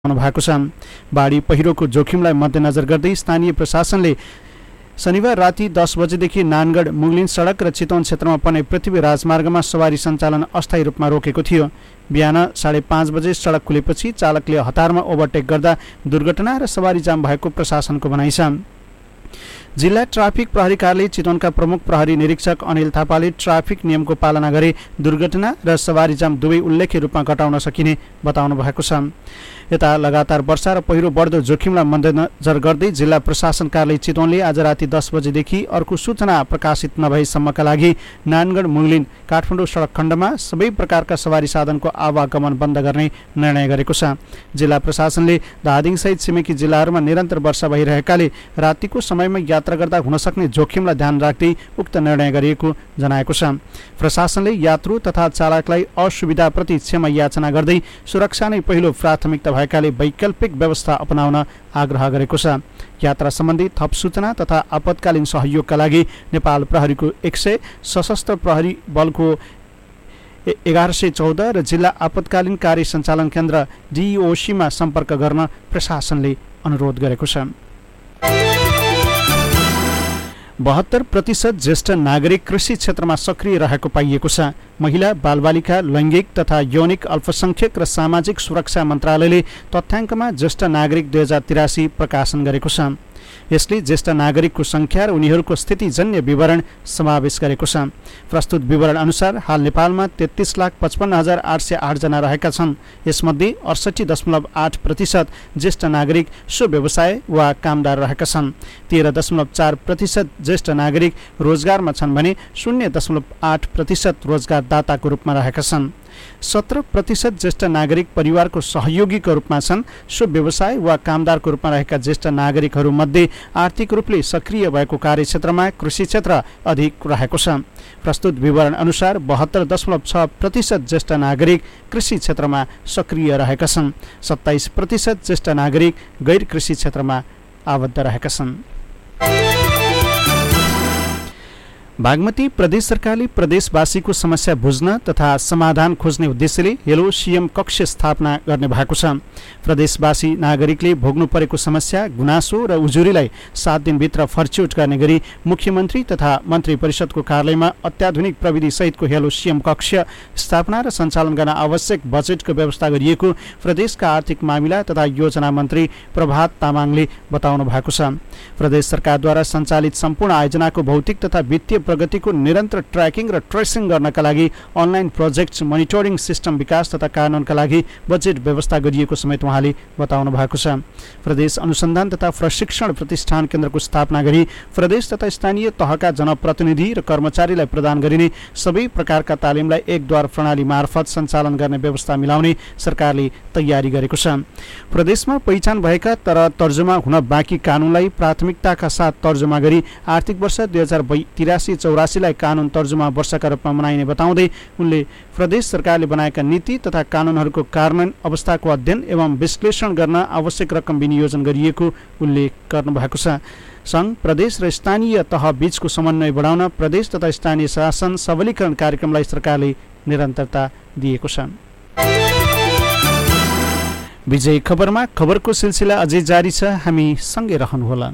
भएको छ। बाढी पहिरोको जोखिमलाई मध्यनजर गर्दै स्थानीय प्रशासनले शनिबार राति 10 बजेदेखि नानगढ मुगलिन सडक र चितवन क्षेत्रमा पर्ने पृथ्वी राजमार्गमा सवारी सञ्चालन अस्थायी रूपमा रोकेको थियो। बिहान 5:30 बजे सडक खुलेपछि चालकले हतारमा ओभरटेक गर्दा दुर्घटना र सवारी जाम भएको प्रशासनको भनाइ छ। जिल्ला ट्राफिक प्रहरी कार्यालय चितवनका प्रमुख प्रहरी निरीक्षक अनिल थापाले ट्राफिक नियमको पालना गरे दुर्घटना र सवारी जाम दुवै उल्लेख्य रूपमा घटाउन सकिने बताउनु भएको छ। यता लगातार वर्षा र पहिरो बढ्दो जोखिमलाई मध्यनजर गर्दै जिल्ला प्रशासन कार्यालय चितवनले आज राति 10 बजेदेखि अर्को सूचना प्रकाशित नभएसम्मका लागि नानगढ मुगलिन काठमाडौँ सडक खण्डमा सबै प्रकारका सवारी साधनको आवागमन बन्द गर्ने निर्णय गरेको छ। जिल्ला प्रशासनले धादिङसहित छिमेकी जिल्लाहरूमा निरन्तर वर्षा भइरहेकाले रातिको समयमा यात्रा गर्दा हुन सक्ने जोखिमलाई ध्यान राख्दै उक्त निर्णय गरिएको जनाएको छ। प्रशासनले यात्रु तथा चालकलाई असुविधाप्रति क्षमा याचना गर्दै सुरक्षा नै पहिलो प्राथमिकता भएकाले वैकल्पिक व्यवस्था अपनाउन आग्रह गरेको छ। यात्रा सम्बन्धी थप सूचना तथा आपतकालीन सहयोगका लागि नेपाल प्रहरीको 100, सशस्त्र प्रहरी बलको 1114 र जिल्ला आपतकालीन कार्य सञ्चालन केन्द्र DEOC-मा सम्पर्क गर्न प्रशासनले अनुरोध गरेको छ। 72% ज्येष्ठ नागरिक कृषि क्षेत्रमा सक्रिय रहेको पाइएको छ। महिला, बालबालिका, लैङ्गिक तथा यौनिक अल्पसंख्यक र सामाजिक सुरक्षा मन्त्रालयले तथ्याङ्कमा ज्येष्ठ नागरिक 2083 प्रकाशन गरेको छ। यसले ज्येष्ठ नागरिकको सङ्ख्या र उनीहरूको स्थितिजन्य विवरण समावेश गरेको छ। प्रस्तुत विवरण अनुसार हाल नेपालमा 33,55,808 जना रहेका छन्। यसमध्ये 68.8% ज्येष्ठ नागरिक स्वव्यवसाय वा कामदार रहेका छन्। 13.4% ज्येष्ठ नागरिक रोजगारमा छन् भने 0.8% रोजगारदाताको रूपमा रहेका छन्। 17% ज्येष्ठ नागरिक परिवारको सहयोगीको रूपमा छन्। स्वव्यवसाय वा कामदारको रूपमा रहेका ज्येष्ठ नागरिकहरूमध्ये आर्थिक रूपले सक्रिय भएको कार्यक्षेत्रमा कृषि क्षेत्र अधिक रहेको छ। प्रस्तुत विवरण अनुसार 72.6% ज्येष्ठ नागरिक कृषि क्षेत्रमा सक्रिय रहेका छन्। 27% ज्येष्ठ नागरिक गैर कृषि क्षेत्रमा आबद्ध रहेका छन्। बागमती प्रदेश सरकारले प्रदेशवासीको समस्या बुझ्न तथा समाधान खोज्ने उद्देश्यले हेलो सीएम कक्ष स्थापना गर्ने भएको छ। प्रदेशवासी नागरिकले भोग्नु परेको समस्या, गुनासो र उजुरीलाई 7 दिनभित्र फर्च्युट गर्ने गरी मुख्यमन्त्री तथा मन्त्री परिषदको कार्यालयमा अत्याधुनिक प्रविधि सहितको हेलो सीएम कक्ष स्थापना र सञ्चालन गर्न आवश्यक बजेटको व्यवस्था गरिएको प्रदेशका आर्थिक मामिला तथा योजना मन्त्री प्रभात तामाङले बताउनु भएको छ। प्रदेश सरकारद्वारा सञ्चालित सम्पूर्ण आयोजनाको भौतिक तथा वित्तीय प्रगतिको निरन्तर ट्र्याकिङ र ट्रेसिङ गर्नका लागि अनलाइन प्रोजेक्ट मोनिटरिङ सिस्टम विकास तथा कार्यान्वयनका लागि बजेट व्यवस्था गरिएको समेत उहाँले बताउनु भएको छ। प्रदेश अनुसन्धान तथा प्रशिक्षण प्रतिष्ठान केन्द्रको स्थापना गरी प्रदेश तथा स्थानीय तहका जनप्रतिनिधि र कर्मचारीलाई प्रदान गरिने सबै प्रकारका तालिमलाई एकद्वार प्रणाली मार्फत सञ्चालन गर्ने व्यवस्था मिलाउने सरकारले तयारी गरेको छ। प्रदेशमा पहिचान भएका तर तर्जुमा हुन बाँकी कानुनलाई प्राथमिकताका साथ तर्जुमा गरी आर्थिक वर्ष 2083-84लाई कानुन तर्जुमा वर्षका रूपमा मनाइने बताउँदै उनले प्रदेश सरकारले बनाएका नीति तथा कानुनहरूको कार्यान्वयन अवस्थाको अध्ययन एवं विश्लेषण गर्न आवश्यक रकम विनियोजन गरिएको उल्लेख गर्नुभएको छ। सङ्घ, प्रदेश र स्थानीय तह बीचको समन्वय बढाउन प्रदेश तथा स्थानीय शासन सबलीकरण कार्यक्रमलाई सरकारले निरन्तरता दिएको छ। विजय खबरमा खबरको सिलसिला अझै जारी छ, हामी सँगै रहनुहोला।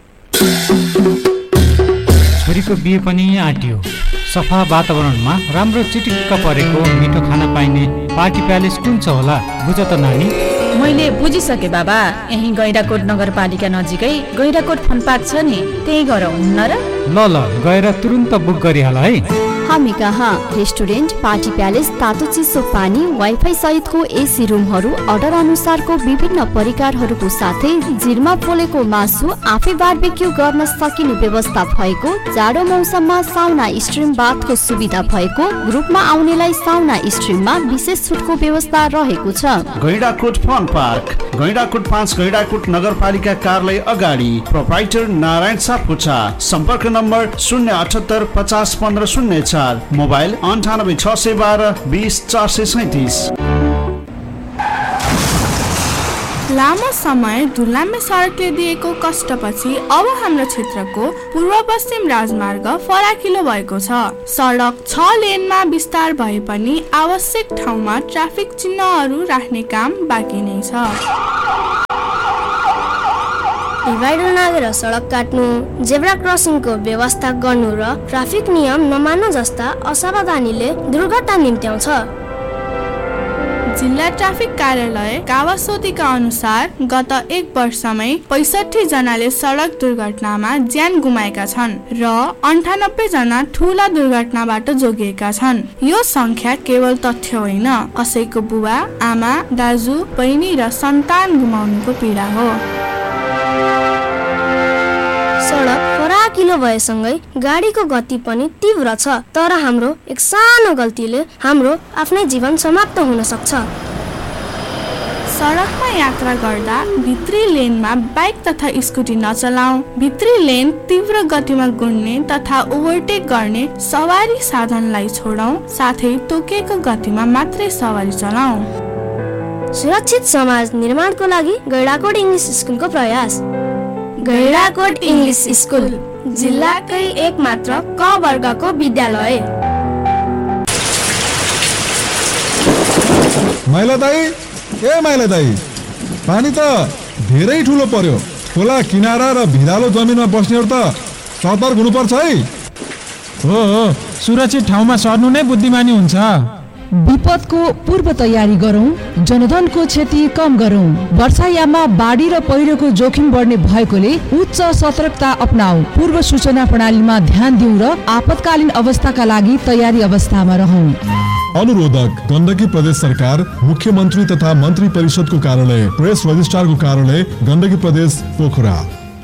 छोरीको बिहे पनि आँटियो। सफा वातावरणमा राम्रो चिटिक्क परेको मिठो खाना पाइने पार्टी प्यालेस कुन छ होला, बुझ त नानी? मैले बुझिसके बाबा, यही गैंडाकोट नगरपालिका नजिकै गैंडाकोट फन पार्क छ नि, त्यही गएर हुन्न र? ल गएर तुरुन्त बुक गरिहाल है। हामी कहाँ रेस्टुरेन्ट, पार्टी प्यालेस, तातो चिसो पानी, वाइफाई सहितको एसी रुमहरू, अर्डर अनुसारको विभिन्न परिकारहरूको साथै जिरमा पोलेको मासु, आफै बारबेक्यू गर्न सकिने व्यवस्था भएको, जाडो मौसममा साउना स्ट्रिम बाथको सुविधा भएको, ग्रुपमा आउनेलाई साउना स्ट्रिममा विशेष छुटको व्यवस्था रहेको छ। गैंडाकोट फन पार्क, गैंडाकोट 5 गैंडाकोट नगरपालिका कार्यालय अगाडि, प्रोप्राइटर नारायण सापकोटा। सम्पर्क नम्बर 078 50 15 04, मोबाइल 98 612 20 437। लामो समय धुलामे सडकले दिएको कष्टपछि अब हाम्रो क्षेत्रको पूर्व पश्चिम राजमार्ग फराकिलो भएको छ। सडक 6 लेनमा विस्तार भए पनि आवश्यक ठाउँमा ट्राफिक चिन्हहरू राख्ने काम बाँकी नै छ। डिभाइडर नागेर सडक काट्नु, जेब्रा क्रसिङको व्यवस्था गर्नु र ट्राफिक नियम नमान्नु जस्ता असावधानीले दुर्घटना निम्त्याउँछ। जिल्ला ट्राफिक कार्यालय कावासोतीका अनुसार गत 1 वर्षमै 65 जनाले सडक दुर्घटनामा ज्यान गुमाएका छन् र 98 जना ठूला दुर्घटनाबाट जोगिएका छन्। यो संख्या केवल तथ्य होइन, कसैको बुबा, आमा, दाजु, बहिनी र सन्तान गुमाउनुको पीडा हो। सडक फराकिलो भएसँगै गाडीको गति पनि तीव्र छ, तर हाम्रो एक सानो गल्तीले हाम्रो आफ्नै जीवन समाप्त हुन सक्छ। सडकमा यात्रा गर्दा भित्री लेनमा बाइक तथा स्कुटी नचलाऊ। भित्री लेन तीव्र गतिमा गुड्ने तथा ओभरटेक गर्ने सवारी साधनलाई छोडौं, साथै तोकिएको गतिमा मात्रै सवारी चलाऊ। सुरक्षित समाज निर्माणको लागि गैंडाकोट इङ्ग्लिस स्कुलको प्रयास। गैंडाकोट इङ्ग्लिस स्कुल जिल्लाकै एक मात्र क वर्गको विद्यालय। माइला दाई, पानी त धेरै ठुलो पर्यो। खोला किनारा र भिरालो जमिनमा बस्नेहरू त सतर्क हुनुपर्छ है। हो, सुरक्षित ठाउँमा सर्नु नै बुद्धिमानी हुन्छ। विपदको पूर्व तयारी गरौं, जनधनको क्षति कम गरौं। वर्षायाममा बाढी र पहिरोको जोखिम बढ्ने भएकोले उच्च सतर्कता अपनाऊ। पूर्व सूचना प्रणालीमा ध्यान दिउँ र आपतकालीन अवस्थाका लागि तयारी अवस्थामा रहौं। अनुरोधक गण्डकी प्रदेश सरकार, मुख्यमन्त्री तथा मन्त्री परिषदको कार्यालय, प्रेस रजिस्ट्रारको कार्यालय, गण्डकी प्रदेश पोखरा।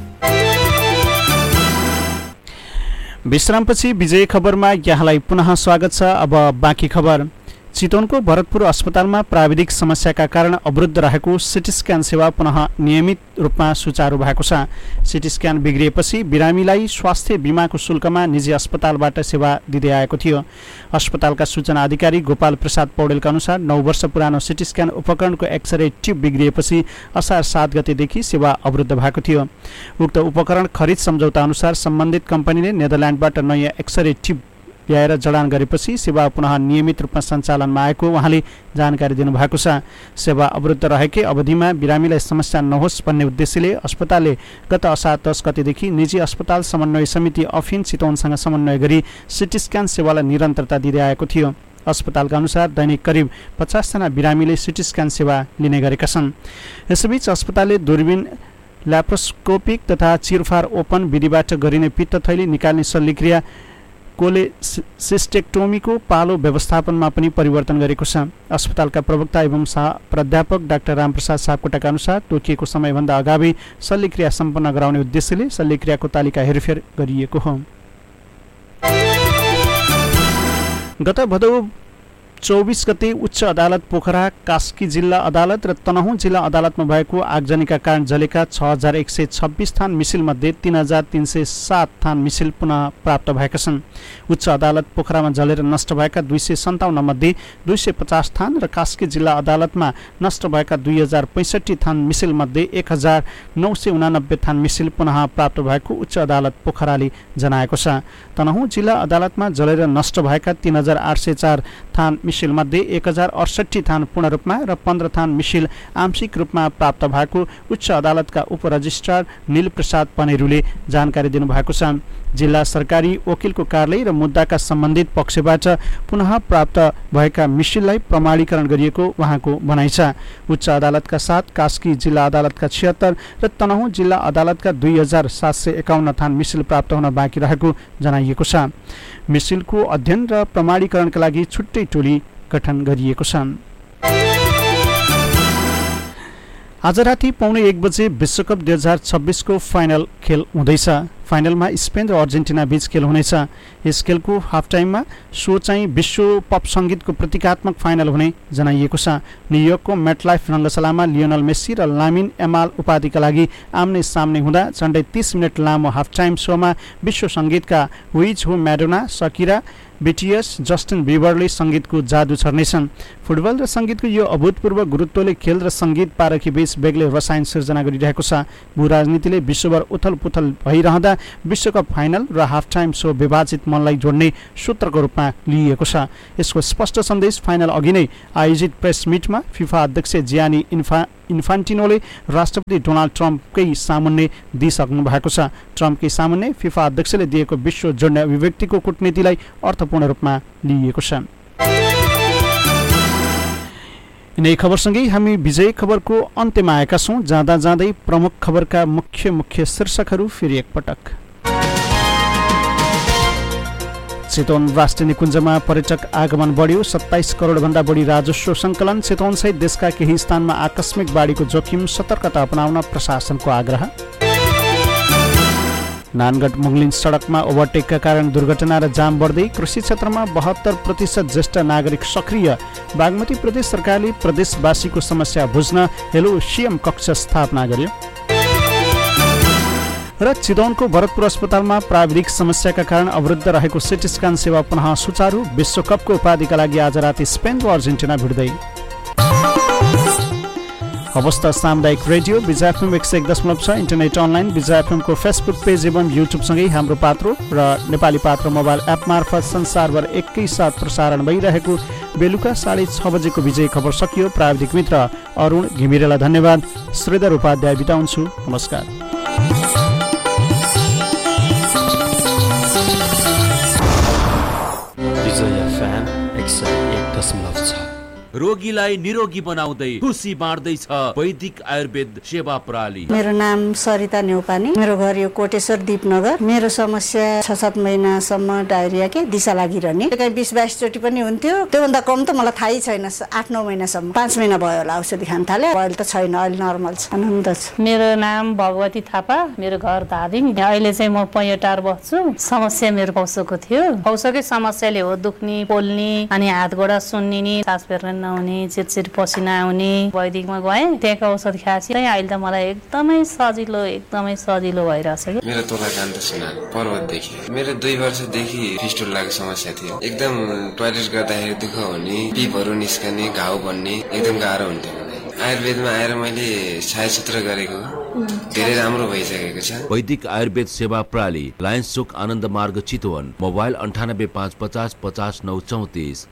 विश्रामपछि विजय खबरमा यहाँलाई पुनः स्वागत छ। अब बाँकी खबर। चितवनको भरतपुर अस्पतालमा प्राविधिक समस्याका कारण अवरुद्ध रहेको सिटी स्क्यान सेवा पुनः नियमित रूपमा सुचारू भएको छ। सिटी स्क्यान बिग्रिएपछि बिरामीलाई स्वास्थ्य बिमाको शुल्कमा निजी अस्पतालबाट सेवा दिँदै आएको थियो। अस्पतालका सूचना अधिकारी गोपाल प्रसाद पौडेलका अनुसार 9 वर्ष पुरानो सिटी स्क्यान उपकरणको एक्सरे ट्युब बिग्रिएपछि असार 7 गतेदेखि सेवा अवरुद्ध भएको थियो। उक्त उपकरण खरिद सम्झौता अनुसार सम्बन्धित कम्पनीले नेदरल्यान्डबाट नयाँ एक्सरे ट्युब ल्याएर जडान गरेपछि सेवा पुनः नियमित रूपमा सञ्चालनमा आएको उहाँले जानकारी दिनुभएको छ। सेवा अवरुद्ध रहेकै अवधिमा बिरामीलाई समस्या नहोस् भन्ने उद्देश्यले अस्पतालले गत असार 10 गतेदेखि निजी अस्पताल समन्वय समिति अफिन चितवनसँग समन्वय गरी सिटी स्क्यान सेवालाई निरन्तरता दिँदै आएको थियो। अस्पतालका अनुसार दैनिक करिब 50 जना बिरामीले सिटी स्क्यान सेवा लिने गरेका छन्। यसैबीच अस्पतालले दूरबीन, ल्याप्रोस्कोपिक तथा चिरफार ओपन विधिबाट गरिने पित्तथैली निकाल्ने शल्यक्रिया कोलेसिस्टेक्टोमीको पालो व्यवस्थापनमा पनि परिवर्तन गरेको छ। अस्पतालका प्रवक्ता एवं प्राध्यापक डाक्टर रामप्रसाद सापकोटाका अनुसार तोकिएको समयभन्दा अगावै शल्यक्रिया सम्पन्न गराउने उद्देश्यले शल्यक्रियाको तालिका हेरफेर गरिएको हो। गत भदौ 24 गते उच्च अदालत पोखरा, कास्की जिल्ला अदालत र तनहुँ जिल्ला अदालतमा भएको आगजनीका कारण जलेका 6126 थान मिसिलमध्ये 3307 थान मिसिल पुनः प्राप्त भएका छन्। उच्च अदालत पोखरामा जलेर नष्ट भएका 257 मध्ये 250 थान र कास्की जिल्ला अदालतमा नष्ट भएका 2065 थान मिसिल मध्ये 1989 थान मिसिल पुनः प्राप्त भएको उच्च अदालत पोखराले जनाएको छ। तनहुँ जिल्ला अदालतमा जलेर नष्ट भएका 3804 थान मिसिल मध्ये 1068 थान पूर्ण रूपमा र 15 थान मिसिल आंशिक रूपमा प्राप्त भएको उच्च अदालतका उपरजिस्ट्रार नीलप्रसाद पनेरूले जानकारी दिनुभएको छ। जिल्ला सरकारी वकिलको कार्यालय र मुद्दाका सम्बन्धित पक्षबाट पुनः प्राप्त भएका मिसिललाई प्रमाणीकरण गरिएको उहाँको भनाइ छ। उच्च अदालतका 7, कास्की जिल्ला अदालतका 76 र तनहुँ जिल्ला अदालतका 2751 थान मिसिल प्राप्त हुन बाँकी रहेको जनाइएको छ। मिसिलको अध्ययन र प्रमाणीकरणका लागि छुट्टै टोली गठन गरिएको छ। आज राति 1:15 बजे विश्वकप 2026 को फाइनल खेल हुँदैछ। फाइनलमा स्पेन र अर्जेन्टिना बीच खेल हुनेछ। यस खेलको हाफ टाइममा सो चाहिँ विश्व पप सङ्गीतको प्रतीकात्मक फाइनल हुने जनाइएको छ। न्युयोर्कको मेटलाइफ रङ्गशालामा लियोनल मेस्सी र लामिन यामाल उपाधिका लागि आम्ने सामने हुँदा झन्डै 30 मिनट लामो हाफ टाइम सोमा विश्व सङ्गीतका हुइज हो म्याडोना, सकिरा, बीटीएस, जस्टिन बिबरले सङ्गीतको जादु छर्नेछन्। फुटबल र सङ्गीतको यो अभूतपूर्व गुरुत्वले खेल र सङ्गीत पारखी बीच बेग्लै रसायन सिर्जना गरिरहेको छ। भू राजनीतिले विश्वभर उथलपुथल भइरहँदा विश्वकप फाइनल र हाफ टाइम सो विभाजित मनलाई जोड्ने सूत्रको रूपमा लिइएको छ। यसको स्पष्ट सन्देश फाइनल अघि नै आयोजित प्रेस मिटमा फिफा अध्यक्ष जियानी इन्फान्टिनोले राष्ट्रपति डोनाल्ड ट्रम्पकै सामुन्ने दिइसक्नु भएको छ। ट्रम्पकै सामुन्ने फिफा अध्यक्षले दिएको विश्व जोड्ने अभिव्यक्तिको कूटनीतिलाई अर्थपूर्ण रूपमा लिइएको छ। यिनै खबरसँगै हामी विजय खबरको अन्त्यमा आएका छौँ। जाँदा जाँदै प्रमुख खबरका मुख्य शीर्षकहरू फेरि एकपटक। चितवन राष्ट्रिय निकुञ्जमा पर्यटक आगमन बढ्यो। 27 करोडभन्दा बढी राजस्व सङ्कलन। चितवनसहित देशका केही स्थानमा आकस्मिक बाढीको जोखिम, सतर्कता अपनाउन प्रशासनको आग्रह। नानगढ मुङलिन सडकमा ओभरटेकका कारण दुर्घटना र जाम बढ्दै। कृषि क्षेत्रमा 72% ज्येष्ठ नागरिक सक्रिय। बागमती प्रदेश सरकारले प्रदेशवासीको समस्या बुझ्न हेलो सीएम कक्ष स्थापना गर्यो। र चितवनको भरतपुर अस्पतालमा प्राविधिक समस्याका कारण अवरुद्ध रहेको सिटी स्क्यान सेवा पुनः सुचारू। विश्वकपको उपाधिका लागि आज राति स्पेन र अर्जेन्टिना भिड्दै। अवस्था सामुदायिक रेडियो विजय एफएम 101.6, इन्टरनेट अनलाइन विजय एफएमको फेसबुक पेज एवं युट्युबसँगै हाम्रो पात्रो र नेपाली पात्र मोबाइल एप मार्फत संसारभर एकैसाथ प्रसारण भइरहेको बेलुका 6:30 बजेको विजय खबर सकियो। प्राविधिक मित्र अरुण घिमिरेलाई धन्यवाद। श्रीधर उपाध्याय बिताउँछु। नमस्कार। विजय एफएम 101.6 रोगीलाई निरोगी बनाउँदै खुसी बाँड्दैछ वैदिक आयुर्वेद सेवा प्रणाली। मेरो नाम सरिता न्यौपानी, मेरो घर यो कोटेश्वर दीपनगर। मेरो समस्या 6-7 महिनासम्म डायरिया के दिशा लागिरहने, कहीँ 20-22 चोटि पनि हुन्थ्यो। त्योभन्दा कम त मलाई थाहै छैन। 8-9 महिनासम्म, 5 महिना भयो होला औषधि खान थाले। अहिले त छैन, अहिले नर्मल छ, आनन्द छ। मेरो नाम भगवती थापा, मेरो घर धादिङ। अहिले चाहिँ म पैयटार बस्छु। समस्या मेरो पौसोको थियो। पौसोकै समस्याले हो दुख्ने, पोल्ने, अनि हात गोडा सुन्निने, सास फेर्न नहुने, चिरचिर पसिना आउने। वैदिकमा गएँ, त्यहाँको औषध खाएपछि अहिले त मलाई एकदमै सजिलो भइरहेछ। मेरो तोला कान्त सुनार पर्वतदेखि। मेरो 2 वर्षदेखि फिस्टुलाको समस्या थियो। एकदम टोयलेट गर्दाखेरि दुःख हुने, पिपहरू निस्कने, घाउ बन्ने, एकदम गाह्रो हुन्थ्यो। आयुर्वेदमा आएर मैले छायासूत्र गरेको धेरै राम्रो भइसकेको छ। वैदिक आयुर्वेद सेवा प्रणाली, लायन्स चोक आनन्द मार्ग चितवन। मोबाइल 985550 50 934।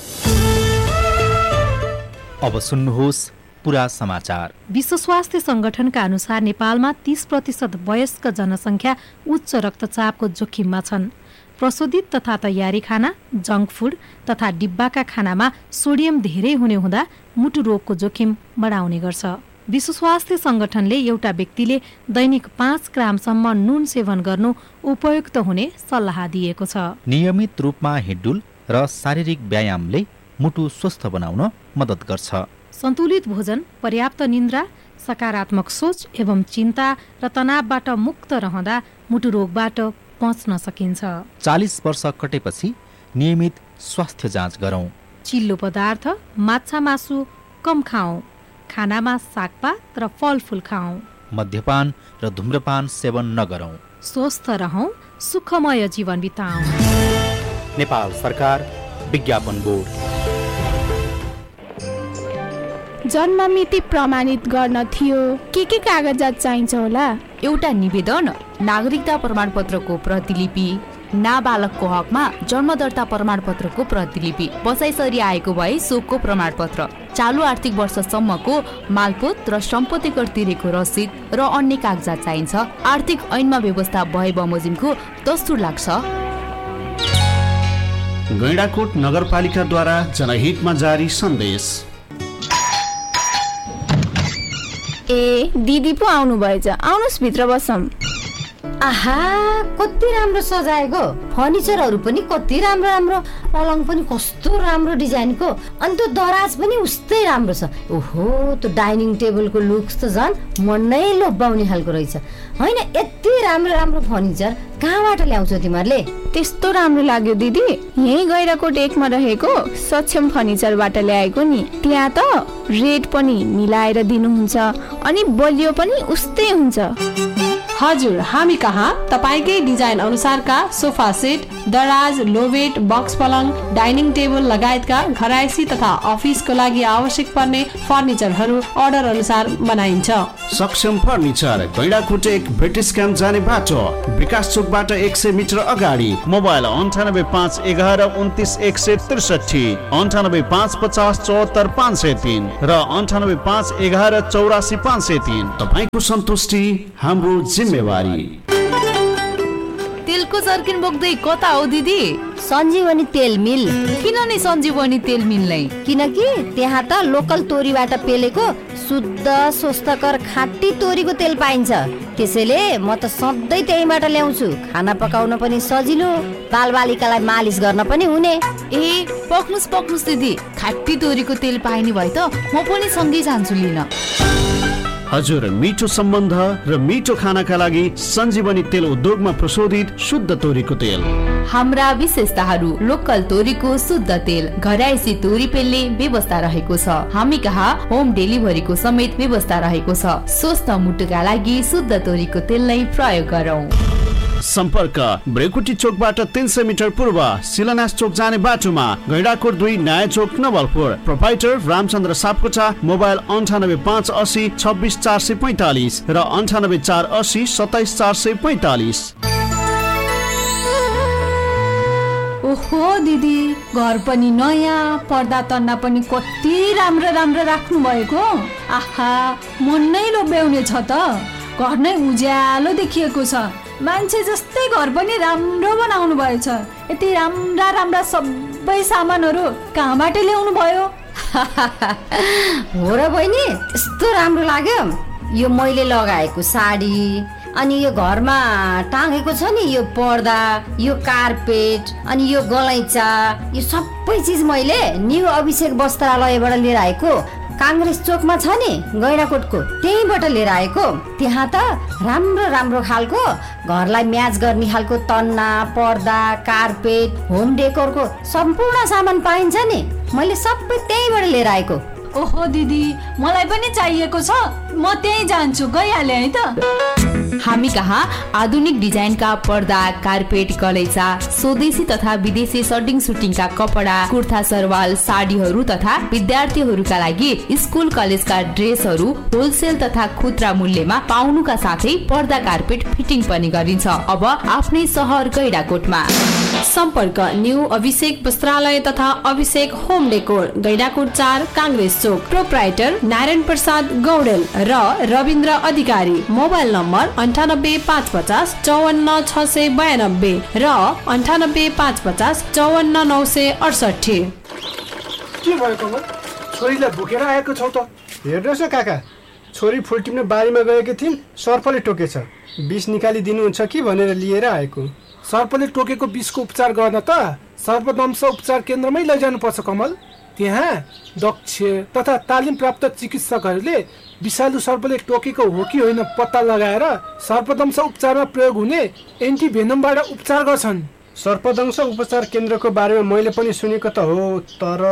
अब सुन्नुहोस् पुरा समाचार। विश्व स्वास्थ्य संगठनका अनुसार नेपालमा 30% वयस्क जनसङ्ख्या उच्च रक्तचापको जोखिममा छन्। प्रशोधित तथा तयारी खाना, जङ्क फुड तथा डिब्बाका खानामा सोडियम धेरै हुने हुँदा मुटु रोगको जोखिम बढाउने गर्छ। विश्व स्वास्थ्य संगठनले एउटा व्यक्तिले दैनिक 5 ग्रामसम्म नुन सेवन गर्नु उपयुक्त हुने सल्लाह दिएको छ। नियमित रूपमा हिँडडुल र शारीरिक व्यायामले मुटु स्वस्थ बनाउन मद्दत गर्छ। सन्तुलित भोजन, पर्याप्त निन्द्रा, सकारात्मक सोच एवं चिन्ता र तनावबाट मुक्त रहँदा मुटु रोगबाट बच्न सकिन्छ। 40 वर्ष कटेपछि नियमित स्वास्थ्य जाँच गरौँ। चिल्लो पदार्थ, माछा मासु कम खाऊ। खानामा सागपात र फलफुल खाऊ। मद्यपान र धूम्रपान सेवन नगरौँ। स्वस्थ रहौं, सुखमय जीवन बिताऊ। नेपाल सरकार, विज्ञापन बोर्ड। जन्म मिति प्रमाणित गर्न थियो, के कागजात चाहिन्छ होला? एउटा निवेदन, नागरिकता प्रमाणपत्रको प्रतिलिपि, नाबालकको हकमा जन्म दर्ता प्रमाणपत्रको प्रतिलिपि, बसाइसरी आएको भए सोको प्रमाणपत्र, चालु आर्थिक वर्षसम्मको मालपोत र सम्पत्ति कर तिरेको रसिद र अन्य कागजात चाहिन्छ। आर्थिक ऐनमा व्यवस्था भए बमोजिमको दस्तुर लाग्छ। गैंडाकोट नगरपालिकाद्वारा जनहितमा जारी सन्देश। ए दिदी पो आउनु भएछ, आउनुस् भित्र बसौँ। आहा कति राम्रो सजाएको, फर्निचरहरू पनि कति राम्रो राम्रो, पलङ पनि कस्तो राम्रो डिजाइनको, अनि त्यो दराज पनि उस्तै राम्रो छ। ओहो त्यो डाइनिङ टेबलको लुक्स त झन् मनै लोभ्याउने खालको रहेछ होइन। यति राम्रो राम्रो फर्निचर कहाँबाट ल्याउँछौ तिमीहरूले? त्यस्तो राम्रो लाग्यो दिदी, यही गैराकोट 1 मा रहेको सक्षम फर्निचरबाट ल्याएको नि। त्यहाँ त रेट पनि मिलाएर दिनुहुन्छ अनि बलियो पनि उस्तै हुन्छ। हजुर, हामी कहाँ तपाईकै डिजाइन अनुसारका सोफा सेट, दराज, लोबेट, बक्स पलङ, डाइनिङ टेबल लगायतका घरायसी तथा अफिसको लागि आवश्यक पर्ने फर्निचरहरू अर्डर अनुसार बनाइन्छ। सक्षम फर्निचर गैंडाकोट 1 ब्रिटिश क्याम्प जाने बाटो, विकास चोकबाट 100 मिटर अगाडि। मोबाइल 9851 11 29 163, 9850 74 503 र 9851 11 84 503। तपाईको सन्तुष्टि हाम्रो जिम्मेवारी। तेलको जर्किन बोक्दै कता हो दिदी? सञ्जीवनी तेल मिल। किन नि सञ्जीवनी तेल मिल नै? किनकि त्यहाँ त लोकल तोरीबाट पेलेको शुद्ध स्वस्थकर खाँटी तोरीको तेल पाइन्छ। त्यसैले म त सधैँ त्यहीबाट ल्याउँछु। खाना पकाउन पनि सजिलो, बालबालिकालाई मालिस गर्न पनि हुने। ए पक्नुस् दिदी, खाँटी तोरीको तेल पाइने भए त म पनि सँगै जान्छु लिन। हजुर, मिठो सम्बन्ध र मिठो खानाका लागि सञ्जीवनी तेल उद्योगमा प्रशोधित शुद्ध तोरीको तेल। हाम्रा विशेषताहरू: लोकल तोरीको शुद्ध तेल, घरायसी तोरी पेल्ने व्यवस्था रहेको छ। हामी कहाँ होम डेलिभरीको समेत व्यवस्था रहेको छ। स्वस्थ मुटुका लागि शुद्ध तोरीको तेल नै प्रयोग गरौँ। सम्पर्क ब्रेकुटी चोकबाट 300 मिटर पूर्व शिलान्यास चोक जाने बाटोमा, गैंडाकोट 2 नयाँ चोक नवलपुर। प्रोप्राइटर रामचन्द्र सापकोटा। मोबाइल 9858 26 445 र 98 480 27 445। ओहो दिदी, घर पनि नयाँ, पर्दा तन्ना पनि कति राम्रो राम्रो राख्नु भएको। आहा मन नै लोभ्याउने छ त। घर नै उज्यालो देखिएको छ। मान्छे जस्तै घर पनि राम्रो बनाउनु भएछ। यति राम्रा राम्रा सबै सामानहरू कहाँबाट ल्याउनु भयो? हो र बहिनी, यस्तो राम्रो लाग्यो। यो मैले लगाएको साडी, अनि यो घरमा टाँगेको छ नि यो पर्दा, यो कार्पेट, अनि यो गलैँचा, यो सबै चिज मैले न्यू अभिषेक वस्त्रालयबाट लिएर आएको। काङ्ग्रेस चोकमा छ नि गैंडाकोटको, त्यहीबाट लिएर आएको। त्यहाँ त राम्रो राम्रो खालको घरलाई म्याच गर्ने खालको तन्ना, पर्दा, कार्पेट, होम डेकोरको सम्पूर्ण सामान पाइन्छ नि। मैले सबै त्यहीबाट लिएर आएको। ओहो दिदी, मलाई पनि चाहिएको छ। म त्यही जान्छु, गइहाले है त। हामी कहाँ आधुनिक डिजाइनका पर्दा, कार्पेट, गलैँचा, स्वदेशी तथा विदेशी सर्टिङ सुटिङका कपडा, कुर्ता सरवाल, साडीहरू तथा विद्यार्थीहरूका लागि स्कुल कलेजका ड्रेसहरू होलसेल तथा खुद्रा मूल्यमा पाउनुका साथै पर्दा, कार्पेट फिटिङ पनि गरिन्छ। अब आफ्नै सहर गैंडाकोटमा। सम्पर्क न्यू अभिषेक वस्त्रालय तथा अभिषेक होम डेकोर, गैंडाकोट 4 काङ्ग्रेस चोक। प्रोप्राइटर नारायण प्रसाद गौडेल र रविन्द्र अधिकारी। मोबाइल नम्बर 98 550 54 692 र 98 550 54 968। के भयो कमल, छोरीलाई भुकेर आएको छौ त? हेर्नुहोस् न काका, छोरी फुल टिप्ने बारीमा गएकी थिइन्, सर्पले टोकेछ। विष निकालिदिनुहुन्छ कि भनेर लिएर आएको। सर्पले टोकेको विषको उपचार गर्न त सर्पदंश उपचार केन्द्रमै लैजानुपर्छ कमल। त्यहाँ दक्ष तथा तालिम प्राप्त चिकित्सकहरूले विषालु सर्पले टोकेको हो कि होइन पत्ता लगाएर सर्पदंश उपचारमा प्रयोग हुने एन्टिभेनमबाट उपचार गर्छन्। सर्पदंश उपचार केन्द्रको बारेमा मैले पनि सुनेको त हो,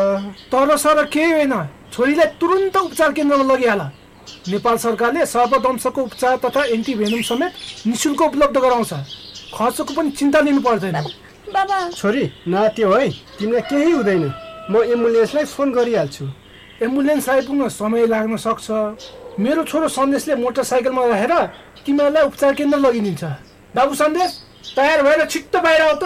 तर सर केही होइन, छोरीलाई तुरुन्त उपचार केन्द्रमा लगिहाल। नेपाल सरकारले सर्पदंशको उपचार तथा एन्टिभेनम समेत निःशुल्क उपलब्ध गराउँछ। खर्चको पनि चिन्ता लिनु पर्दैन। बाबा छोरी नात्यो है, तिमीलाई केही हुँदैन, म एम्बुलेन्सलाई फोन गरिहाल्छु। एम्बुलेन्स आइपुग्न समय लाग्न सक्छ। मेरो छोरो सन्देशले मोटरसाइकलमा राखेर तिमीहरूलाई उपचार केन्द्र लगिदिन्छ। बाबु सन्देश, तयार भएर छिट्टो बाहिर आऊ त।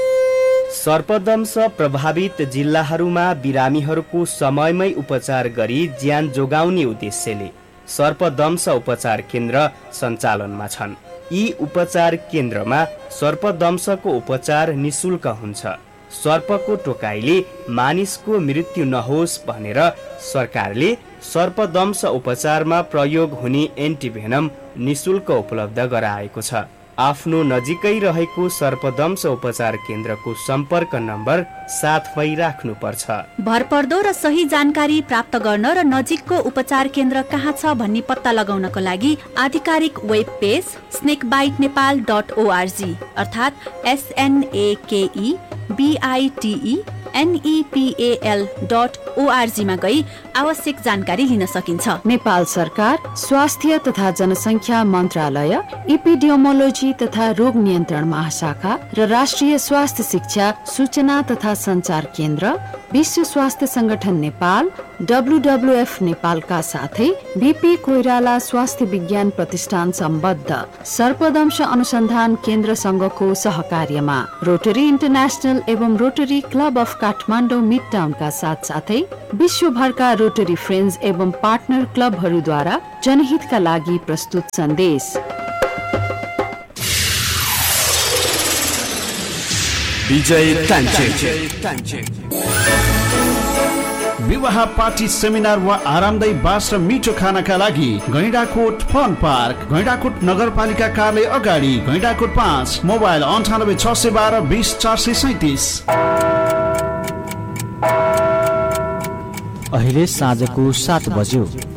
सर्पदंश प्रभावित जिल्लाहरूमा बिरामीहरूको समयमै उपचार गरी ज्यान जोगाउने उद्देश्यले सर्पदंश उपचार केन्द्र सञ्चालनमा छन्। यी उपचार केन्द्रमा सर्पदंशको उपचार निःशुल्क हुन्छ। सर्पको टोकाइले मानिसको मृत्यु नहोस् भनेर सरकारले सर्पदंश उपचारमा प्रयोग हुने एन्टिभेनम निःशुल्क उपलब्ध गराएको छ। आफ्नो नजिकै रहेको सर्पदंश उपचार केन्द्रको सम्पर्क नम्बर साथमै राख्नुपर्छ। भरपर्दो र सही जानकारी प्राप्त गर्न र नजिकको उपचार केन्द्र कहाँ छ भन्ने पत्ता लगाउनको लागि आधिकारिक वेब पेज snakebitenepal.org अर्थात् SNAKEBITENEPAL.org मा गई आवश्यक जानकारी लिन सकिन्छ। नेपाल सरकार स्वास्थ्य तथा जनसङ्ख्या मन्त्रालय, एपिडियोमोलोजी तथा रोग नियन्त्रण महाशाखा र राष्ट्रिय स्वास्थ्य शिक्षा सूचना तथा सञ्चार केन्द्र, विश्व स्वास्थ्य संगठन नेपाल, WWF नेपालका साथै बीपी कोइराला स्वास्थ्य विज्ञान प्रतिष्ठान सम्बद्ध सर्पदंश अनुसन्धान केन्द्र संघको सहकार्यमा रोटरी इन्टरनेशनल एवं rotary club of Kathmandu mid टाउनका साथसाथै विश्वभरका रोटरी फ्रेन्ड्स एवं पार्टनर क्लबहरूद्वारा जनहितका लागि प्रस्तुत सन्देश। विजय कान्छे विवाह पार्टी सेमिनार वा आरामदायी बास र मिठो खानाका लागि गैंडाकोट फन पार्क, गैंडाकोट नगरपालिका कार्यालय अगाडि, गैंडाकोट 5, मोबाइल 98 612 20 437। अहिले साँझको 7 बज्यो।